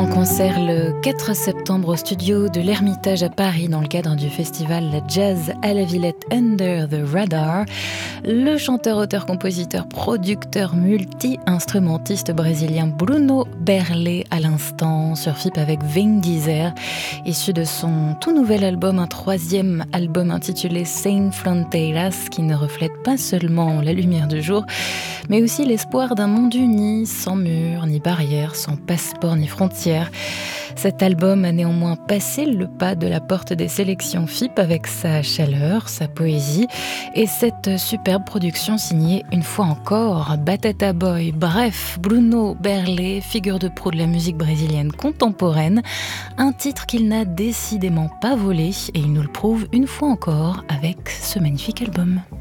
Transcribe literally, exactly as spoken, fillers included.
En concert le quatre septembre au studio de l'Ermitage à Paris dans le cadre du festival Jazz à la Villette Under the Radar, le chanteur, auteur, compositeur, producteur, multi-instrumentiste brésilien Bruno Berlé à l'instant sur F I P avec Vem Dizer, issu de son tout nouvel album, un troisième album intitulé Sem Fronteiras, qui ne reflète pas seulement la lumière du jour, mais aussi l'espoir d'un monde uni, sans murs, ni barrières, sans passeport, ni frontières. Cet album a néanmoins passé le pas de la porte des sélections F I P avec sa chaleur, sa poésie et cette superbe production signée une fois encore Batata Boy. Bref, Bruno Berlé, figure de proue de la musique brésilienne contemporaine, un titre qu'il n'a décidément pas volé et il nous le prouve une fois encore avec ce magnifique album.